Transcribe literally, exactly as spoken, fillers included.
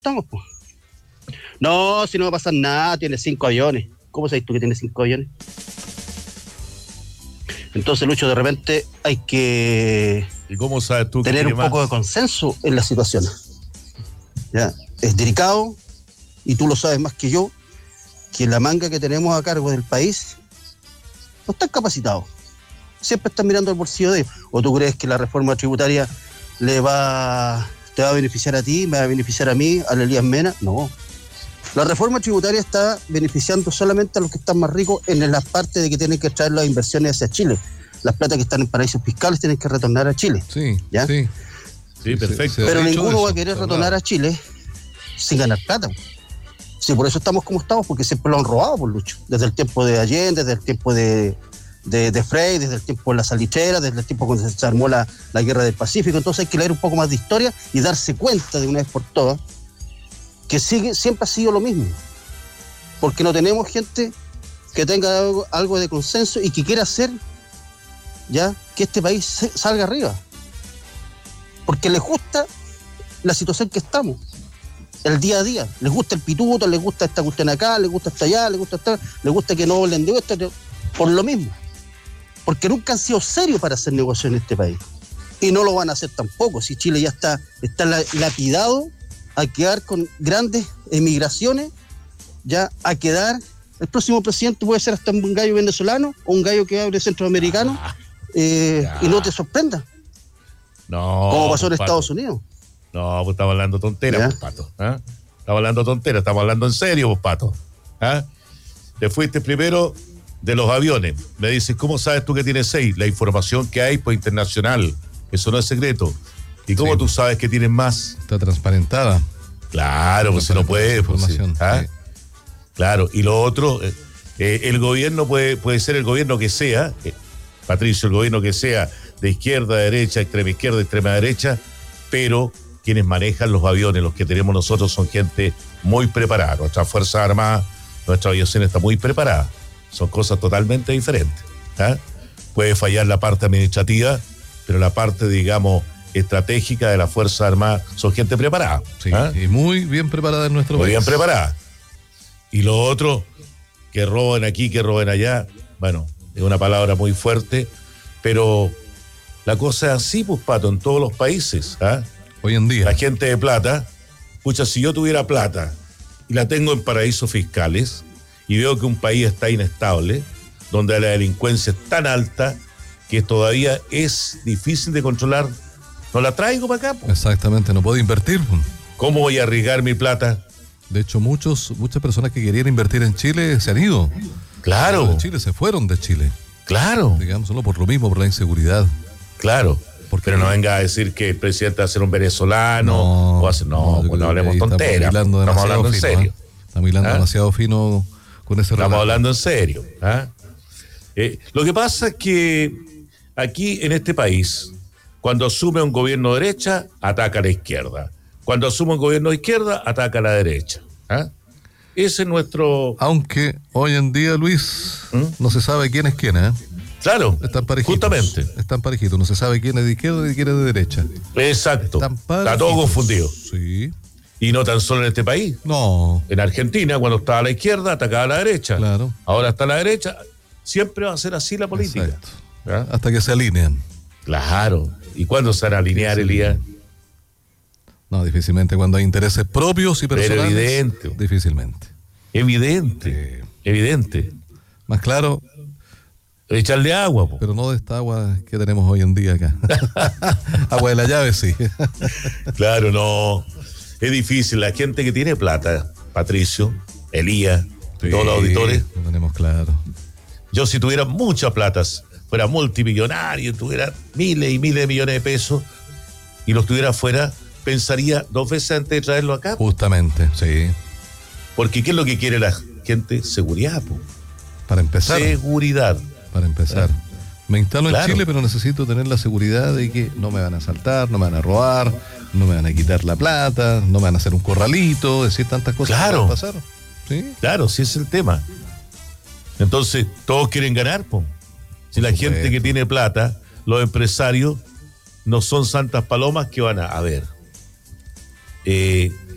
estamos, pues. No, si no va a pasar nada, tiene cinco aviones. ¿Cómo sabes tú que tiene cinco aviones? Entonces, Lucho, de repente hay que ¿Y cómo sabes tú tener que un más? poco de consenso en la situación. ¿Ya? Es delicado, y tú lo sabes más que yo, que la manga que tenemos a cargo del país no están capacitados. Siempre están mirando al bolsillo de ellos. ¿O tú crees que la reforma tributaria le va, te va a beneficiar a ti, me va a beneficiar a mí, a la Elías Mena? No. La reforma tributaria está beneficiando solamente a los que están más ricos en la parte de que tienen que traer las inversiones hacia Chile. Las plata que están en paraísos fiscales tienen que retornar a Chile. Sí, ¿ya? sí. Sí, perfecto. Se- se Pero ha dicho ninguno eso, va a querer se ha retornar hablado. a Chile sin ganar plata. Sí, por eso estamos como estamos, porque siempre lo han robado, por Lucho. Desde el tiempo de Allende, desde el tiempo de, de, de Frei, desde el tiempo de la salitrera, desde el tiempo cuando se armó la, la guerra del Pacífico. Entonces hay que leer un poco más de historia y darse cuenta de una vez por todas que sigue, siempre ha sido lo mismo. Porque no tenemos gente que tenga algo, algo de consenso y que quiera hacer ya que este país se, salga arriba. Porque les gusta la situación que estamos, el día a día. Les gusta el pituto, les gusta esta cuestión acá, les gusta esta allá, les gusta esta, les gusta que no hablen de esto, por lo mismo. Porque nunca han sido serios para hacer negocio en este país. Y no lo van a hacer tampoco, si Chile ya está, está lapidado a quedar con grandes emigraciones, ya a quedar, el próximo presidente puede ser hasta un gallo venezolano o un gallo que hable centroamericano, Ah, eh, y no te sorprenda, no. como pasó en pues, Estados Pato. Unidos. No, pues estamos hablando tontera, ¿Ya? pues, Pato. ¿Ah? Estamos hablando tontera, estamos hablando en serio, pues, Pato. ¿Ah? Te fuiste primero de los aviones. Me dices, ¿cómo sabes tú que tienes seis? La información que hay, pues, internacional. Eso no es secreto. ¿Y cómo Sí. tú sabes que tienes más? Está transparentada. Claro, pues si no puede, pues, sí. Información, ¿Ah? sí. Claro, y lo otro, eh, eh, el gobierno puede, puede ser el gobierno que sea, eh, Patricio, el gobierno que sea de izquierda, derecha, extrema izquierda, extrema derecha, pero quienes manejan los aviones, los que tenemos nosotros, son gente muy preparada. Nuestras Fuerzas Armadas, nuestra aviación está muy preparada. Son cosas totalmente diferentes. ¿Ah? Puede fallar la parte administrativa, pero la parte, digamos, estratégica de las Fuerzas Armadas son gente preparada. Sí, ¿Ah? y muy bien preparada en nuestro Muy país. bien preparada. Y lo otro, que roben aquí, que roben allá, bueno, es una palabra muy fuerte, pero la cosa es así, pues, Pato, en todos los países. ¿Ah? Hoy en día. La gente de plata, escucha, si yo tuviera plata y la tengo en paraísos fiscales y veo que un país está inestable, donde la delincuencia es tan alta que todavía es difícil de controlar, no la traigo para acá, pues. Exactamente, no puedo invertir. ¿Cómo voy a arriesgar mi plata? De hecho, muchos, muchas personas que querían invertir en Chile se han ido. Claro, De Chile se fueron de Chile. claro, Digamos, solo por lo mismo, por la inseguridad. claro. Porque- Pero no venga a decir que el presidente va a ser un venezolano No, o hace, no, yo pues no creo hablemos que ahí tonteras. Estamos hilando Estamos demasiado hablando en fino, serio. ¿eh? Estamos hilando ¿Ah? demasiado fino con ese Estamos relato. hablando en serio. ¿Ah? Eh, lo que pasa es que aquí en este país, cuando asume un gobierno de derecha, ataca a la izquierda. Cuando asume un gobierno de izquierda, ataca a la derecha. ¿Ah? Ese es nuestro... Aunque hoy en día, Luis, ¿Mm? no se sabe quién es quién, ¿eh? Claro, Están parejitos. justamente. Están parejitos. No se sabe quién es de izquierda y quién es de derecha. Exacto. Están Está todo parejitos. confundido. Sí. Y no tan solo en este país. No. En Argentina, cuando estaba a la izquierda, atacaba a la derecha. Claro. Ahora está a la derecha. Siempre va a ser así la política. Exacto. ¿Ah? Hasta que se alinean. Claro. ¿Y cuándo se van a alinear, Elías? No, difícilmente cuando hay intereses propios y Pero personales. evidente. Difícilmente. Evidente. Sí. Evidente. Más claro, Echarle agua, po. pero no de esta agua que tenemos hoy en día acá. Agua de la llave, sí. Claro, no. Es difícil. La gente que tiene plata, Patricio, Elías, todos los auditores. Lo tenemos claro. Yo, si tuviera mucha plata, fuera multimillonario, tuviera miles y miles de millones de pesos y los tuviera afuera, pensaría dos veces antes de traerlo acá. Justamente, sí. Porque ¿qué es lo que quiere la gente? Seguridad, po. Para empezar. Seguridad. Para empezar. Me instalo Claro. en Chile, pero necesito tener la seguridad de que no me van a asaltar, no me van a robar, no me van a quitar la plata, no me van a hacer un corralito, decir tantas cosas Claro. que pueden pasar. ¿Sí? Claro, sí es el tema. Entonces, todos quieren ganar, po. Si Por la supuesto. gente que tiene plata, los empresarios, no son santas palomas que van a... A ver, eh,